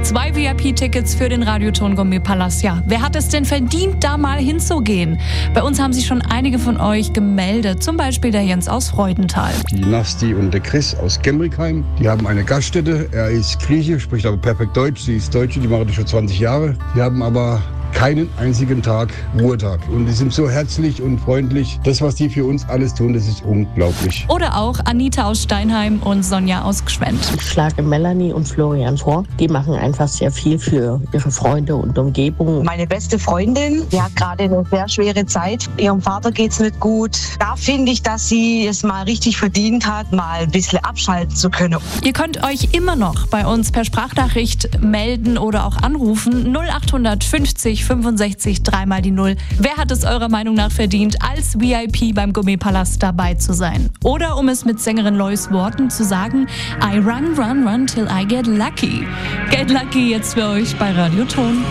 2 VIP-Tickets für den Radioton Gourmet-Palast. Ja, wer hat es denn verdient, da mal hinzugehen? Bei uns haben sich schon einige von euch gemeldet, zum Beispiel der Jens aus Freudenthal. Die Nasti und der Chris aus Gemrickheim, die haben eine Gaststätte. Er ist Grieche, spricht aber perfekt Deutsch. Sie ist Deutsche, die machen das schon 20 Jahre. Die haben aber keinen einzigen Tag Ruhetag. Und die sind so herzlich und freundlich. Das, was die für uns alles tun, das ist unglaublich. Oder auch Anita aus Steinheim und Sonja aus Gschwend. Ich schlage Melanie und Florian vor. Die machen einfach sehr viel für ihre Freunde und Umgebung. Meine beste Freundin, die hat gerade eine sehr schwere Zeit. Ihrem Vater geht's nicht gut. Da finde ich, dass sie es mal richtig verdient hat, mal ein bisschen abschalten zu können. Ihr könnt euch immer noch bei uns per Sprachnachricht melden oder auch anrufen. 0850 65 3 die 0. Wer hat es eurer Meinung nach verdient, als VIP beim Gourmet-Palast dabei zu sein? Oder um es mit Sängerin Lois Worten zu sagen, I run, run, run till I get lucky. Get lucky jetzt für euch bei Radioton.